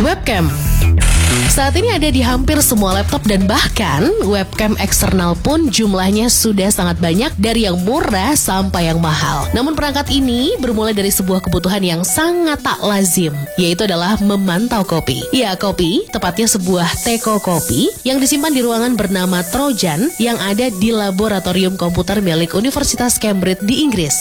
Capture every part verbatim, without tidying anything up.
Webcam. Saat ini ada di hampir semua laptop dan bahkan webcam eksternal pun jumlahnya sudah sangat banyak, dari yang murah sampai yang mahal. Namun perangkat ini bermula dari sebuah kebutuhan yang sangat tak lazim, yaitu adalah memantau kopi. Ya, kopi, tepatnya sebuah teko kopi yang disimpan di ruangan bernama Trojan yang ada di laboratorium komputer milik Universitas Cambridge di Inggris.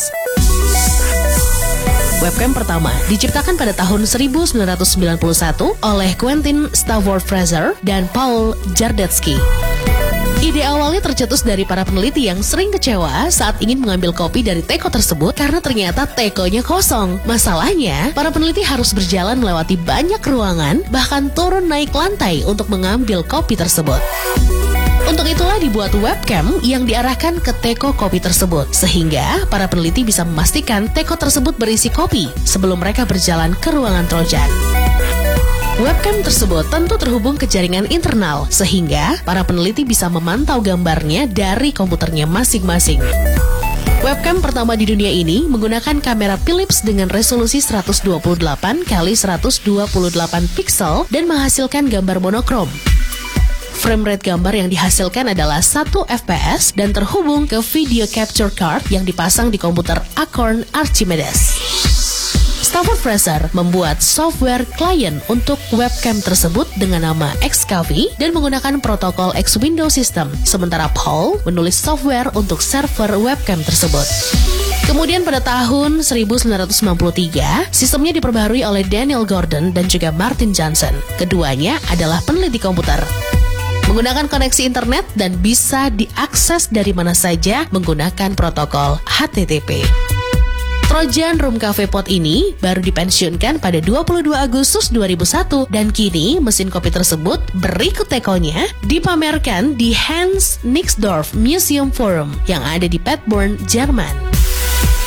Webcam pertama diciptakan pada tahun seribu sembilan ratus sembilan puluh satu oleh Quentin Stafford Fraser dan Paul Jardetsky. Ide awalnya tercetus dari para peneliti yang sering kecewa saat ingin mengambil kopi dari teko tersebut karena ternyata tekonya kosong. Masalahnya, para peneliti harus berjalan melewati banyak ruangan, bahkan turun naik lantai untuk mengambil kopi tersebut. Untuk itulah dibuat webcam yang diarahkan ke teko kopi tersebut, sehingga para peneliti bisa memastikan teko tersebut berisi kopi sebelum mereka berjalan ke ruangan Trojan. Webcam tersebut tentu terhubung ke jaringan internal, sehingga para peneliti bisa memantau gambarnya dari komputernya masing-masing. Webcam pertama di dunia ini menggunakan kamera Philips dengan resolusi seratus dua puluh delapan kali seratus dua puluh delapan piksel dan menghasilkan gambar monokrom. Frame rate gambar yang dihasilkan adalah satu F P S dan terhubung ke video capture card yang dipasang di komputer Acorn Archimedes. Stafford Fraser membuat software klien untuk webcam tersebut dengan nama X K V dan menggunakan protokol X Window System, sementara Paul menulis software untuk server webcam tersebut. Kemudian pada tahun seribu sembilan ratus sembilan puluh tiga, sistemnya diperbaharui oleh Daniel Gordon dan juga Martin Johnson. Keduanya adalah peneliti komputer. Menggunakan koneksi internet dan bisa diakses dari mana saja menggunakan protokol H T T P. Trojan Room Cafe Pot ini baru dipensiunkan pada dua puluh dua Agustus dua ribu satu dan kini mesin kopi tersebut berikut tekonya dipamerkan di Hans Nixdorf Museum Forum yang ada di Paderborn, Jerman.